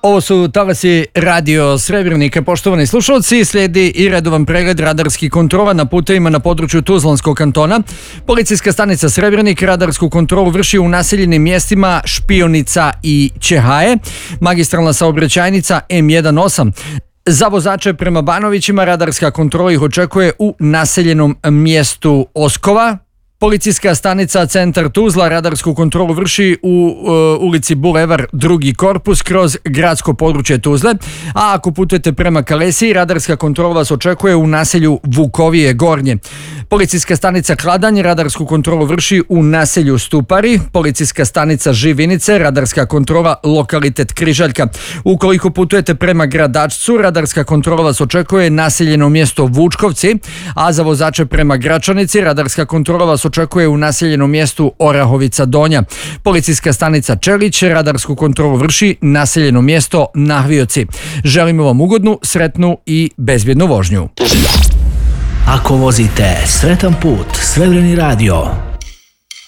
Ovo su talasi Radio Srebrnika. Poštovani slušalci, slijedi i redovan pregled radarskih kontrola na putevima na području Tuzlanskog kantona. Policijska stanica Srebrenik radarsku kontrolu vrši u naseljenim mjestima Špionica i Čehaje, magistralna saobraćajnica M18. Za vozače prema Banovićima radarska kontrola ih očekuje u naseljenom mjestu Oskova. Policijska stanica Centar Tuzla radarsku kontrolu vrši u ulici Bulevar drugi korpus kroz gradsko područje Tuzle, a ako putujete prema Kalesiji, radarska kontrola vas očekuje u naselju Vukovije Gornje. Policijska stanica Kladanj radarsku kontrolu vrši u naselju Stupari. Policijska stanica Živinice radarska kontrola lokalitet Križaljka. Ukoliko putujete prema Gradačcu, radarska kontrola vas očekuje naseljeno mjesto Vučkovci, a za vozače prema Gračanici radarska kontrola vas očekuje u naseljenom mjestu Orahovica Donja. Policijska stanica Čelić radarsku kontrolu vrši naseljeno mjesto Nahvioci. Želimo vam ugodnu, sretnu i bezbjednu vožnju. Ako vozite, sretan put, Srebreni radio.